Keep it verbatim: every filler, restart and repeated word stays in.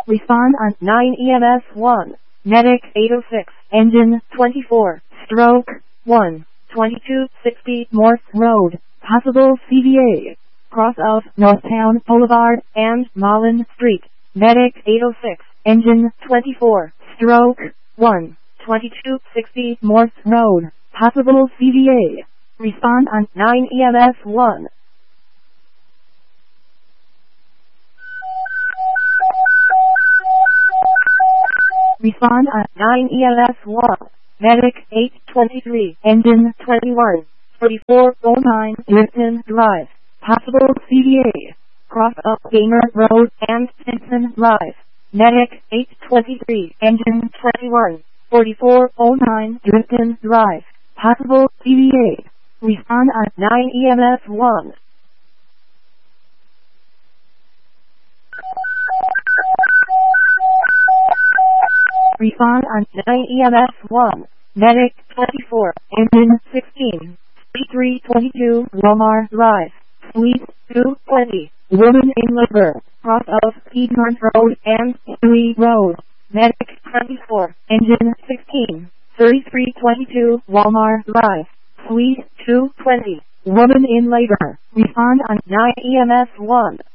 Respond on nine E M S one. Medic eight oh six. Engine twenty-four. Stroke one. twenty-two sixty Morse Road. Possible C V A. Cross of Northtown Boulevard and Mullen Street. Medic eight oh six. Engine twenty-four. Stroke one. twenty-two sixty Morse Road. Possible C V A. Respond on nine E M S one. Respond on nine E M S one. Medic eight twenty-three. Engine twenty-one. forty-four oh nine Drifton Drive. Possible C V A. Cross up Gamer Road and Simpson Drive. Medic eight twenty-three. Engine twenty-one. forty-four oh nine Drifton Drive. Possible C V A. Respond on nine E M S one. Respond on nine E M S one. Medic twenty-four. Engine sixteen. three twenty-two Walmart Drive. Suite two twenty. Woman in labor. Cross of Piedmont Road and Dewey Road. Medic twenty-four. Engine sixteen. thirty-three twenty-two Walmart Drive. Suite two twenty. Woman in labor. Respond on nine E M S one.